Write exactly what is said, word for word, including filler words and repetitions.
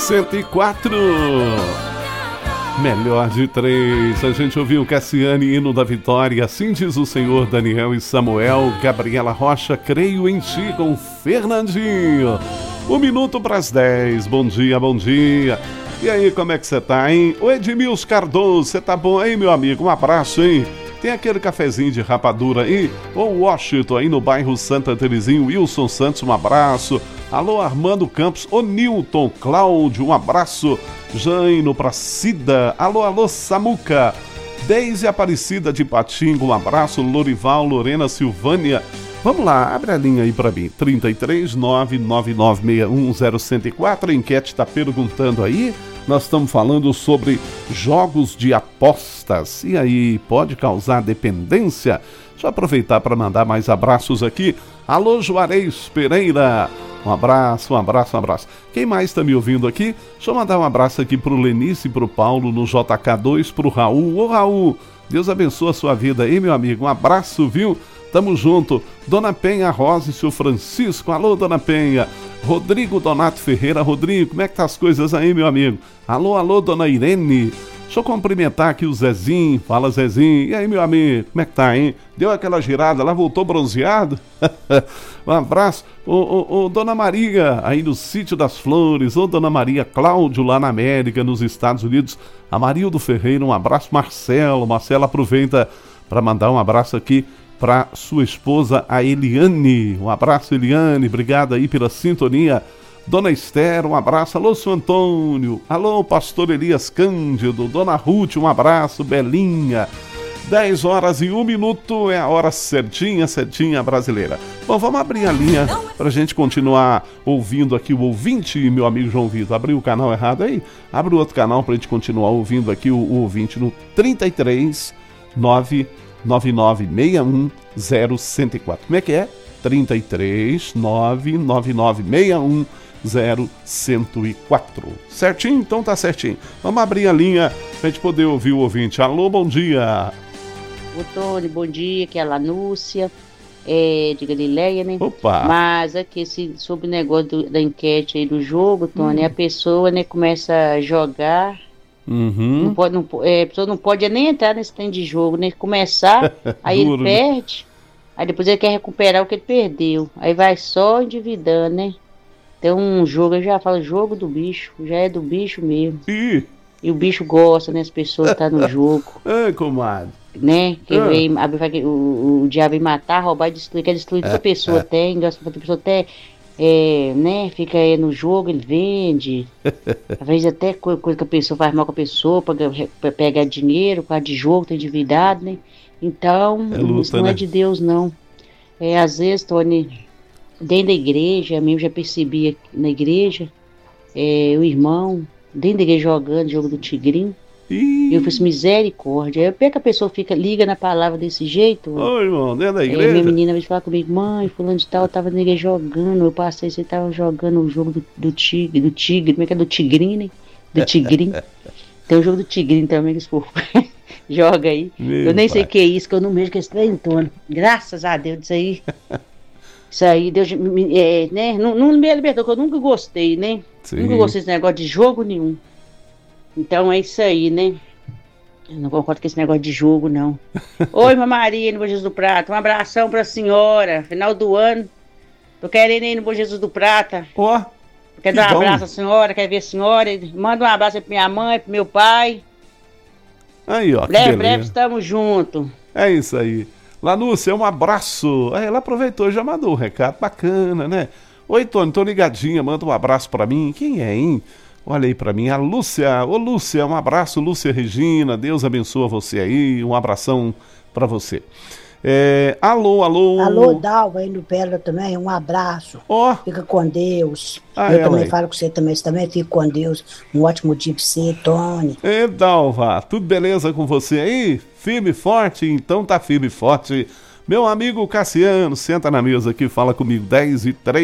cento e quatro. Melhor de três. A gente ouviu Cassiane, hino da vitória. Assim diz o Senhor, Daniel e Samuel. Gabriela Rocha, creio em ti, com Fernandinho. Um minuto para as dez. Bom dia, bom dia. E aí, como é que você tá, hein? O Edmilson Cardoso, você tá bom aí, meu amigo? Um abraço, hein? Tem aquele cafezinho de rapadura aí? O Washington aí no bairro Santa Terezinha. Wilson Santos, um abraço. Alô, Armando Campos. O Nilton Cláudio, um abraço. Jaino pra Cida. Alô, alô, Samuca. Deise Aparecida de Patinga, um abraço. Lorival, Lorena, Silvânia. Vamos lá, abre a linha aí pra mim. trinta e três, nove nove nove seis um zero um quatro. A enquete tá perguntando aí. Nós estamos falando sobre jogos de apostas. E aí, pode causar dependência? Deixa eu aproveitar para mandar mais abraços aqui. Alô, Juarez Pereira. Um abraço, um abraço, um abraço. Quem mais está me ouvindo aqui? Deixa eu mandar um abraço aqui pro Lenice e pro Paulo no J K dois, pro Raul. Ô, Raul, Deus abençoe a sua vida aí, meu amigo. Um abraço, viu? Tamo junto. Dona Penha Rosa e seu Francisco. Alô, Dona Penha. Rodrigo Donato Ferreira. Rodrigo, como é que tá as coisas aí, meu amigo? Alô, alô, Dona Irene. Deixa eu cumprimentar aqui o Zezinho. Fala, Zezinho. E aí, meu amigo, como é que tá, hein? Deu aquela girada lá, voltou bronzeado? Um abraço. Ô, ô, ô, Dona Maria, aí no Sítio das Flores. Ô, Dona Maria Cláudio, lá na América, nos Estados Unidos. A Marildo Ferreira, um abraço. Marcelo. Marcelo, aproveita para mandar um abraço aqui para sua esposa, a Eliane. Um abraço, Eliane. Obrigado aí pela sintonia. Dona Esther, um abraço. Alô, seu Antônio. Alô, pastor Elias Cândido. Dona Ruth, um abraço. Belinha. dez horas e um minuto é a hora certinha, certinha brasileira. Bom, vamos abrir a linha pra gente continuar ouvindo aqui o ouvinte, meu amigo João Vitor. Abriu o canal errado aí? Abre o outro canal pra gente continuar ouvindo aqui o, o ouvinte no trinta e três, nove nove nove seis um zero um quatro. Como é que é? trinta e três, nove nove nove seis um zero um quatro. Certinho? Então tá certinho. Vamos abrir a linha pra gente poder ouvir o ouvinte. Alô, bom dia. Ô, Tony, bom dia, que é a Lanúcia, é, de Galileia, né? Opa! Mas aqui, esse, sobre o negócio do, da enquete aí do jogo, Tony, hum. a pessoa, né, começa a jogar, uhum. não pode, não, é, a pessoa não pode nem entrar nesse trem de jogo, né? Começar, aí ele perde, aí depois ele quer recuperar o que ele perdeu, aí vai só endividando, né? Tem um jogo, eu já falo, jogo do bicho, já é do bicho mesmo. Ih. E o bicho gosta, né? As pessoas estão tá no jogo. Ai, comadre. Né? Que ah. vem, o, o, o diabo vem matar, roubar e destruir, quer destruir tudo que a pessoa tem, a pessoa até, é, né? Fica aí no jogo, ele vende. Às vezes até coisa, coisa que a pessoa faz mal com a pessoa, para pegar dinheiro, por causa de jogo, tem endividado, né? Então, é luta, isso não né? é de Deus, não. É, às vezes, Tony, dentro da igreja, eu mesmo já percebi na igreja, é, o irmão, dentro da igreja jogando jogo do tigrinho, e eu fiz misericórdia. Eu pego que a pessoa fica, liga na palavra desse jeito. Ô, irmão, dentro da igreja? É, minha menina veio falar comigo, mãe, fulano de tal, eu tava na igreja jogando, eu passei, você tava jogando o jogo do, do tigre, do tigre, como é que é? Do tigrinho, né? Do tigrinho. Tem o jogo do tigrinho também, que esse povo joga aí. Meu eu nem pai. sei o que é isso, que eu não mexo com esse trem todo. Graças a Deus, isso aí. Isso aí, Deus, é, né? Não, não me libertou, que eu nunca gostei, né? Sim. Nunca gostei desse negócio de jogo nenhum. Então é isso aí, né? Eu não concordo com esse negócio de jogo, não. Oi, Irmã Maria, no Bom Jesus do Prata. Um abração pra senhora. Final do ano. Tô querendo ir no Bom Jesus do Prata. Ó. Oh, quer dar um bom. abraço à senhora, quer ver a senhora. Manda um abraço aí pra minha mãe, pro meu pai. Aí, ó. Breve, breve, estamos juntos. É isso aí. Lanúcia, um abraço. Aí ela aproveitou e já mandou um recado bacana, né? Oi, Tony, tô ligadinha, manda um abraço pra mim. Quem é, hein? Olha aí pra mim, a Lúcia. Ô, Lúcia, um abraço, Lúcia Regina. Deus abençoe você aí. Um abração pra você. É, alô, alô. Alô, Dalva aí no Pérola também, um abraço. Ó. Oh. Fica com Deus. Ah, eu é, também mãe. falo com você também, você também fica com Deus. Um ótimo dia pra você, Tony. É, Dalva, tudo beleza com você aí? Firme e forte? Então tá firme e forte. Meu amigo Cassiano, senta na mesa aqui, fala comigo, dez e três.